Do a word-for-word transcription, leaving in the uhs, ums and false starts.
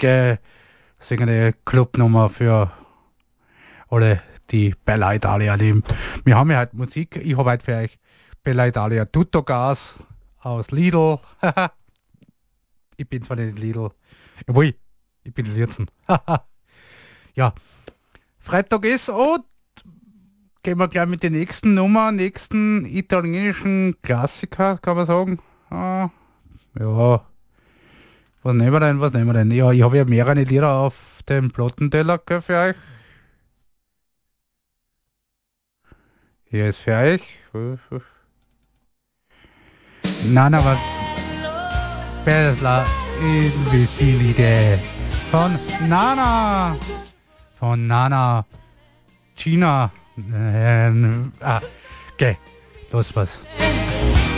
gell, singen eine Clubnummer für alle, die Bella Italia lieben. Wir haben ja heute Musik, ich habe heute für euch Bella Italia Tutto Gas aus Lidl. Ich bin zwar nicht Lidl, jawohl, ich bin Lierzen. Ja, Freitag ist und gehen wir gleich mit der nächsten Nummer, nächsten italienischen Klassiker, kann man sagen. Ah, ja, was nehmen wir denn, was nehmen wir denn? Ja, ich habe ja mehrere Lieder auf dem Plattenteller gell, für euch. Hier ist für euch. Nein, aber Bella Invisilide von Nana. Von Nana. China. Ähm, ah, okay, los was.